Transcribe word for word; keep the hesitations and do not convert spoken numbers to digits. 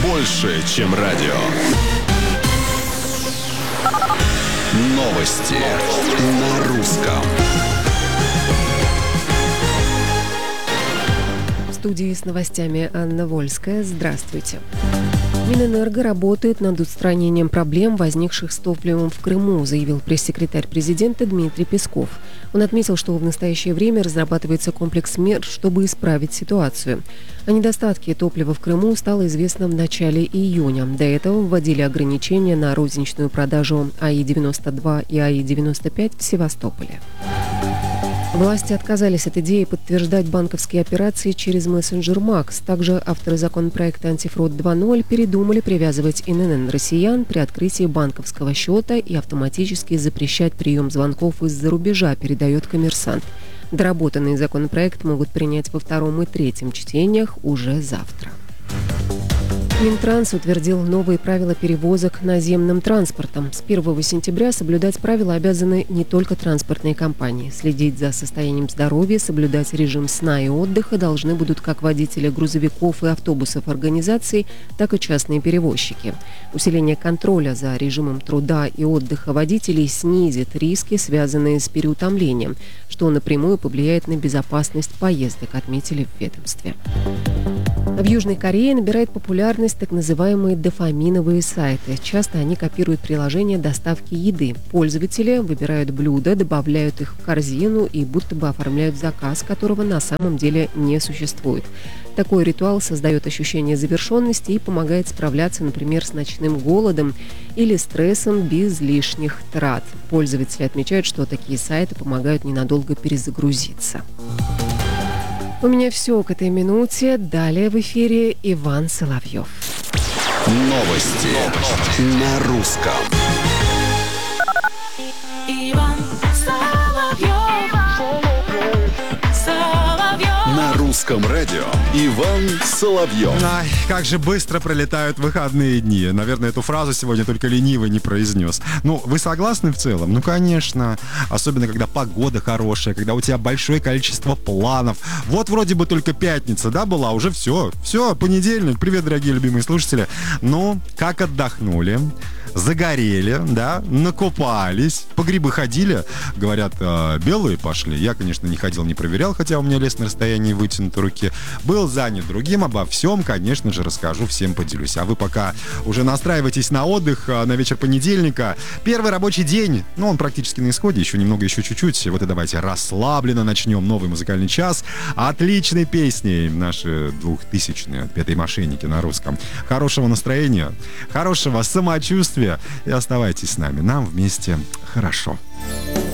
больше, чем радио. Новости на русском. В студии с новостями Анна Вольская. Здравствуйте. Минэнерго работает над устранением проблем, возникших с топливом в Крыму, заявил пресс-секретарь президента Дмитрий Песков. Он отметил, что в настоящее время разрабатывается комплекс мер, чтобы исправить ситуацию. О недостатке топлива в Крыму стало известно в начале июня. До этого вводили ограничения на розничную продажу А И девяносто два и А И девяносто пять в Севастополе. Власти отказались от идеи подтверждать банковские операции через мессенджер Макс. Также авторы законопроекта «Антифрод два ноль» передумали привязывать эн эн эн россиян при открытии банковского счета и автоматически запрещать прием звонков из-за рубежа, передает «Коммерсант». Доработанный законопроект могут принять во втором и третьем чтениях уже завтра. Минтранс утвердил новые правила перевозок наземным транспортом. С первого сентября соблюдать правила обязаны не только транспортные компании. Следить за состоянием здоровья, соблюдать режим сна и отдыха должны будут как водители грузовиков и автобусов организаций, так и частные перевозчики. Усиление контроля за режимом труда и отдыха водителей снизит риски, связанные с переутомлением, что напрямую повлияет на безопасность поездок, отметили в ведомстве. В Южной Корее набирает популярность так называемые дофаминовые сайты. Часто они копируют приложения доставки еды. Пользователи выбирают блюда, добавляют их в корзину и будто бы оформляют заказ, которого на самом деле не существует. Такой ритуал создает ощущение завершенности и помогает справляться, например, с ночным голодом или стрессом без лишних трат. Пользователи отмечают, что такие сайты помогают ненадолго перезагрузиться. У меня все к этой минуте. Далее в эфире Иван Соловьев. Новости, Новости. на русском. Иван Соловьев. Соловьев. На русском радио Иван Соловьев. Ай, как же быстро пролетают выходные дни. Наверное, эту фразу сегодня только ленивый не произнес. Ну, вы согласны в целом? Ну, конечно. Особенно, когда погода хорошая, когда у тебя большое количество планов. Вот вроде бы только пятница, да, была? Уже все. Все, понедельник. Привет, дорогие любимые слушатели. Ну, как отдохнули? Загорели, да, накупались, по грибы ходили, говорят, э, белые пошли. Я, конечно, не ходил, не проверял, хотя у меня лес на расстоянии вытянутой руки. Был занят другим, обо всем, конечно же, расскажу, всем поделюсь. А вы пока уже настраивайтесь на отдых, э, на вечер понедельника. Первый рабочий день, ну, он практически на исходе, еще немного, еще чуть-чуть. Вот и давайте расслабленно начнем новый музыкальный час. Отличной песней наши двухтысячные «Пятые мошенники» на русском. Хорошего настроения, хорошего самочувствия. И оставайтесь с нами. Нам вместе хорошо.